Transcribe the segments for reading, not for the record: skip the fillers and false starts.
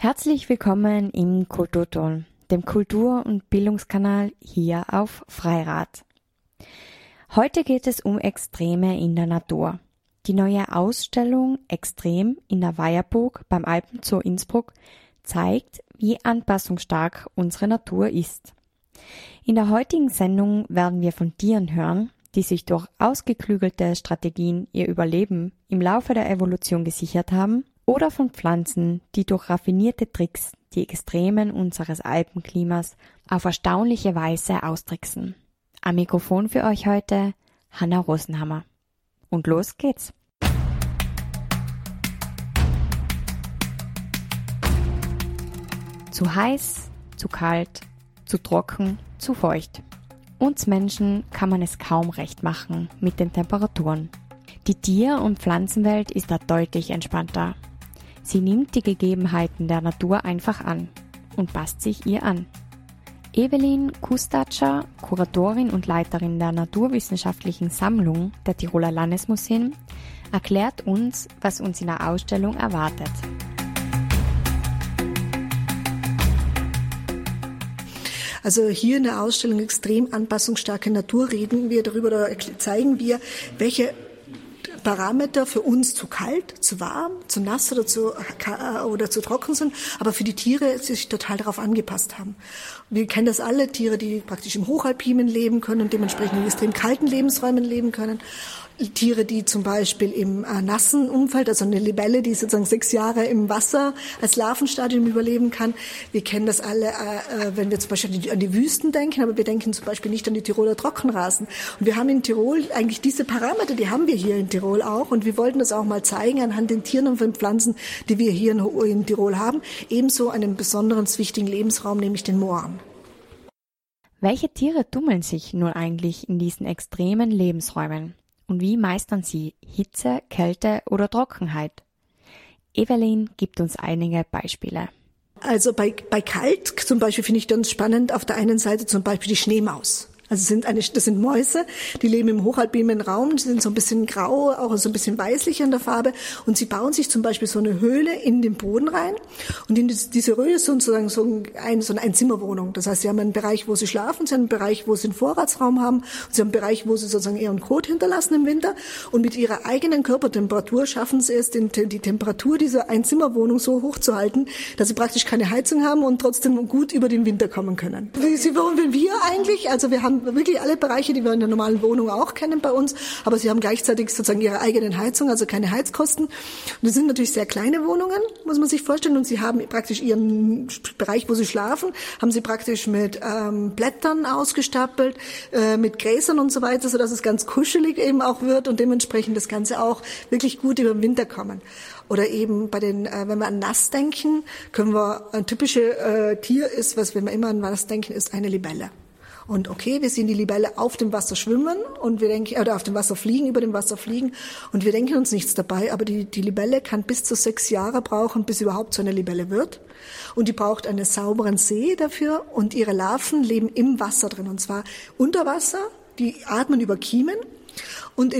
Herzlich willkommen im Kulturton, dem Kultur- und Bildungskanal hier auf Freirad. Heute geht es um Extreme in der Natur. Die neue Ausstellung Extrem in der Weierburg beim Alpenzoo Innsbruck zeigt, wie anpassungsstark unsere Natur ist. In der heutigen Sendung werden wir von Tieren hören, die sich durch ausgeklügelte Strategien ihr Überleben im Laufe der Evolution gesichert haben, oder von Pflanzen, die durch raffinierte Tricks die Extremen unseres Alpenklimas auf erstaunliche Weise austricksen. Am Mikrofon für euch heute Hanna Rosenhammer. Und los geht's! Zu heiß, zu kalt, zu trocken, zu feucht. Uns Menschen kann man es kaum recht machen mit den Temperaturen. Die Tier- und Pflanzenwelt ist da deutlich entspannter. Sie nimmt die Gegebenheiten der Natur einfach an und passt sich ihr an. Evelyn Kustatscher, Kuratorin und Leiterin der Naturwissenschaftlichen Sammlung der Tiroler Landesmuseen, erklärt uns, was uns in der Ausstellung erwartet. Also hier in der Ausstellung Extrem anpassungsstarke Natur reden wir darüber, oder zeigen wir, welche Parameter für uns zu kalt, zu warm, zu nass oder zu trocken sind, aber für die Tiere sich total darauf angepasst haben. Wir kennen das alle, Tiere, die praktisch im Hochalpinen leben können und dementsprechend in extrem kalten Lebensräumen leben können. Tiere, die zum Beispiel im nassen Umfeld, also eine Libelle, die sozusagen 6 Jahre im Wasser als Larvenstadium überleben kann. Wir kennen das alle, wenn wir zum Beispiel an die Wüsten denken, aber wir denken zum Beispiel nicht an die Tiroler Trockenrasen. Und wir haben in Tirol eigentlich diese Parameter, die haben wir hier in Tirol auch. Und wir wollten das auch mal zeigen anhand den Tieren und den Pflanzen, die wir hier in Tirol haben. Ebenso einen besonderen, wichtigen Lebensraum, nämlich den Mooren. Welche Tiere tummeln sich nun eigentlich in diesen extremen Lebensräumen? Und wie meistern sie Hitze, Kälte oder Trockenheit? Evelyn gibt uns einige Beispiele. Also bei kalt zum Beispiel finde ich ganz spannend auf der einen Seite zum Beispiel die Schneemaus. Also das sind Mäuse, die leben im hochalpinen Raum, die sind so ein bisschen grau, auch so ein bisschen weißlich in der Farbe und sie bauen sich zum Beispiel so eine Höhle in den Boden rein und in diese Höhle ist sozusagen so eine Einzimmerwohnung. Das heißt, sie haben einen Bereich, wo sie schlafen, sie haben einen Bereich, wo sie einen Vorratsraum haben, und sie haben einen Bereich, wo sie sozusagen ihren Kot hinterlassen im Winter und mit ihrer eigenen Körpertemperatur schaffen sie es, die Temperatur dieser Einzimmerwohnung so hoch zu halten, dass sie praktisch keine Heizung haben und trotzdem gut über den Winter kommen können. Sie wohnen wir eigentlich, also wir haben wirklich alle Bereiche, die wir in der normalen Wohnung auch kennen bei uns, aber sie haben gleichzeitig sozusagen ihre eigenen Heizung, also keine Heizkosten. Und das sind natürlich sehr kleine Wohnungen, muss man sich vorstellen, und sie haben praktisch ihren Bereich, wo sie schlafen, haben sie praktisch mit Blättern ausgestapelt, mit Gräsern und so weiter, sodass es ganz kuschelig eben auch wird und dementsprechend das Ganze auch wirklich gut über den Winter kommen. Oder eben wenn wir an nass denken, ein typisches Tier ist, wenn wir immer an nass denken, ist eine Libelle. Und okay, wir sehen die Libelle auf dem Wasser schwimmen und wir denken, oder auf dem Wasser fliegen, über dem Wasser fliegen und wir denken uns nichts dabei, aber die Libelle kann bis zu 6 Jahre brauchen, bis sie überhaupt zu einer Libelle wird. Und die braucht einen sauberen See dafür und ihre Larven leben im Wasser drin und zwar unter Wasser, die atmen über Kiemen. Und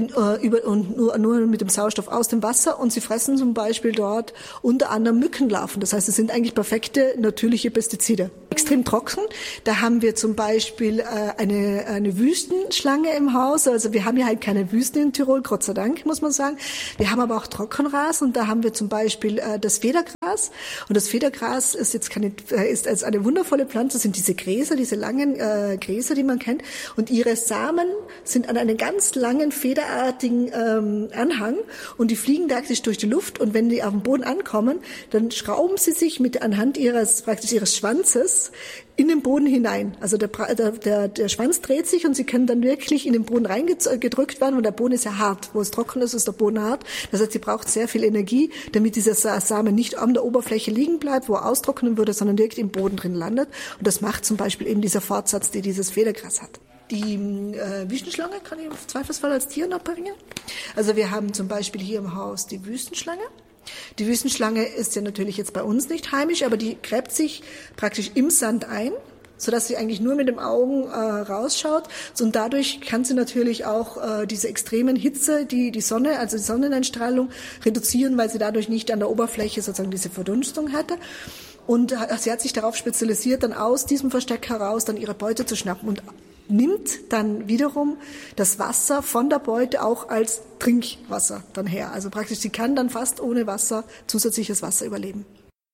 nur mit dem Sauerstoff aus dem Wasser und sie fressen zum Beispiel dort unter anderem Mückenlarven. Das heißt, es sind eigentlich perfekte natürliche Pestizide. Extrem trocken, da haben wir zum Beispiel eine Wüstenschlange im Haus. Also wir haben ja halt keine Wüsten in Tirol, Gott sei Dank, muss man sagen. Wir haben aber auch Trockenrasen und da haben wir zum Beispiel das Federgras. Und das Federgras ist ist als eine wundervolle Pflanze, das sind diese Gräser, diese langen Gräser, die man kennt. Und ihre Samen sind an einen ganz langen federartigen Anhang und die fliegen praktisch durch die Luft und wenn die auf den Boden ankommen, dann schrauben sie sich anhand ihres Schwanzes in den Boden hinein. Also der Schwanz dreht sich und sie können dann wirklich in den Boden reingedrückt werden und der Boden ist ja hart. Wo es trocken ist, ist der Boden hart. Das heißt, sie braucht sehr viel Energie, damit dieser Samen nicht an der Oberfläche liegen bleibt, wo er austrocknen würde, sondern direkt im Boden drin landet. Und das macht zum Beispiel eben dieser Fortsatz, der dieses Federgras hat. Die Wüstenschlange kann ich im Zweifelsfall als Tier noch bringen. Also wir haben zum Beispiel hier im Haus die Wüstenschlange. Die Wüstenschlange ist ja natürlich jetzt bei uns nicht heimisch, aber die gräbt sich praktisch im Sand ein, sodass sie eigentlich nur mit dem Augen rausschaut. Und dadurch kann sie natürlich auch diese extremen Hitze, die Sonne, also die Sonneneinstrahlung reduzieren, weil sie dadurch nicht an der Oberfläche sozusagen diese Verdunstung hatte. Und sie hat sich darauf spezialisiert, dann aus diesem Versteck heraus dann ihre Beute zu schnappen und nimmt dann wiederum das Wasser von der Beute auch als Trinkwasser dann her. Also praktisch, sie kann dann fast ohne Wasser, zusätzliches Wasser überleben.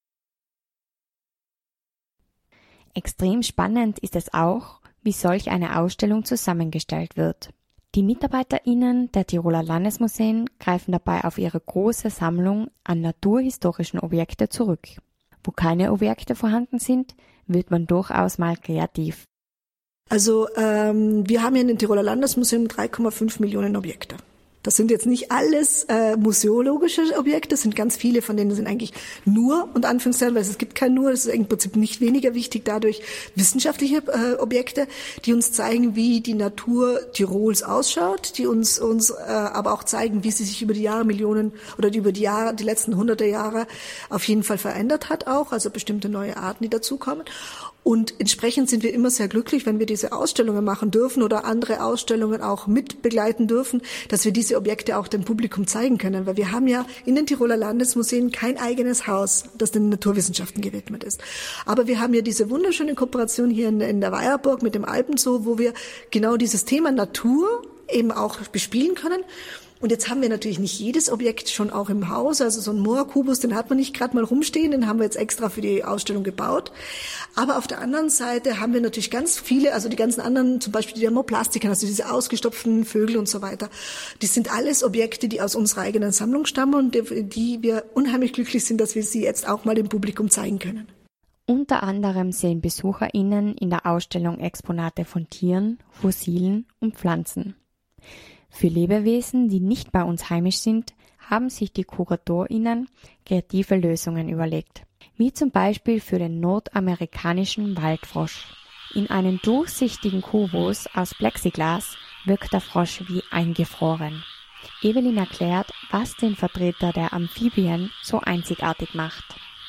Extrem spannend ist es auch, wie solch eine Ausstellung zusammengestellt wird. Die MitarbeiterInnen der Tiroler Landesmuseen greifen dabei auf ihre große Sammlung an naturhistorischen Objekten zurück. Wo keine Objekte vorhanden sind, wird man durchaus mal kreativ. Also wir haben hier in den Tiroler Landesmuseum 3,5 Millionen Objekte. Das sind jetzt nicht alles museologische Objekte, es sind ganz viele, von denen sind eigentlich nur, und Anführungszeichen, weil es gibt kein nur, das ist im Prinzip nicht weniger wichtig, dadurch wissenschaftliche Objekte, die uns zeigen, wie die Natur Tirols ausschaut, die uns aber auch zeigen, wie sie sich über die Jahre Millionen oder über die Jahre, die letzten hunderte Jahre auf jeden Fall verändert hat auch, also bestimmte neue Arten, die dazukommen. Und entsprechend sind wir immer sehr glücklich, wenn wir diese Ausstellungen machen dürfen oder andere Ausstellungen auch mit begleiten dürfen, dass wir diese Objekte auch dem Publikum zeigen können. Weil wir haben ja in den Tiroler Landesmuseen kein eigenes Haus, das den Naturwissenschaften gewidmet ist. Aber wir haben ja diese wunderschöne Kooperation hier in der Weierburg mit dem Alpenzoo, wo wir genau dieses Thema Natur eben auch bespielen können. Und jetzt haben wir natürlich nicht jedes Objekt schon auch im Haus, also so ein Moorkubus, den hat man nicht gerade mal rumstehen, den haben wir jetzt extra für die Ausstellung gebaut. Aber auf der anderen Seite haben wir natürlich ganz viele, also die ganzen anderen, zum Beispiel die Thermoplastikern, also diese ausgestopften Vögel und so weiter. Die sind alles Objekte, die aus unserer eigenen Sammlung stammen und die wir unheimlich glücklich sind, dass wir sie jetzt auch mal dem Publikum zeigen können. Unter anderem sehen BesucherInnen in der Ausstellung Exponate von Tieren, Fossilen und Pflanzen. Für Lebewesen, die nicht bei uns heimisch sind, haben sich die KuratorInnen kreative Lösungen überlegt. Wie zum Beispiel für den nordamerikanischen Waldfrosch. In einem durchsichtigen Kubus aus Plexiglas wirkt der Frosch wie eingefroren. Evelyn erklärt, was den Vertreter der Amphibien so einzigartig macht.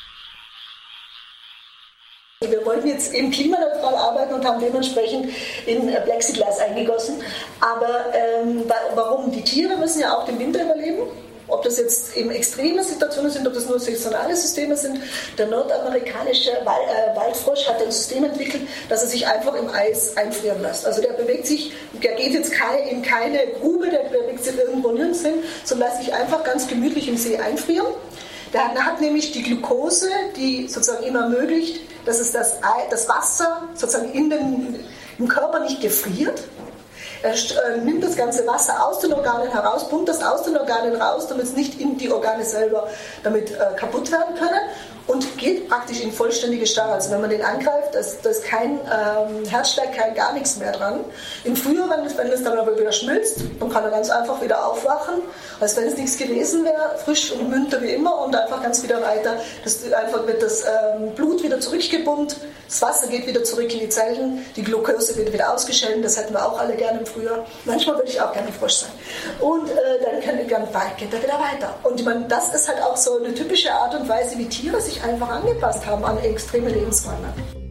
Wir wollten jetzt eben klimaneutral arbeiten und haben dementsprechend in Plexiglas eingegossen. Aber warum? Die Tiere müssen ja auch den Winter überleben. Ob das jetzt eben extreme Situationen sind, ob das nur saisonale Systeme sind. Der nordamerikanische Waldfrosch hat ein System entwickelt, dass er sich einfach im Eis einfrieren lässt. Also der bewegt sich, der geht jetzt in keine Grube, der bewegt sich irgendwo nirgends hin, sondern lässt sich einfach ganz gemütlich im See einfrieren. Der hat nämlich die Glucose, die sozusagen ihm ermöglicht, dass es das Wasser sozusagen im Körper nicht gefriert. Er nimmt das ganze Wasser aus den Organen heraus, pumpt das aus den Organen raus, damit es nicht in die Organe selber damit kaputt werden können und geht praktisch in vollständige Starre. Also wenn man den angreift, da ist kein Herzschlag, gar nichts mehr dran. Im Frühjahr, wenn es dann aber wieder schmilzt, dann kann er ganz einfach wieder aufwachen, als wenn es nichts gewesen wäre, frisch und munter wie immer und einfach ganz wieder weiter. Einfach wird das Blut wieder zurückgepumpt, das Wasser geht wieder zurück in die Zellen, die Glucose wird wieder ausgeschält, das hätten wir auch alle gerne im Frühjahr. Manchmal würde ich auch gerne Frosch sein. Und dann geht er wieder weiter. Und ich meine, das ist halt auch so eine typische Art und Weise, wie Tiere sich einfach angepasst haben an extreme Lebensräume.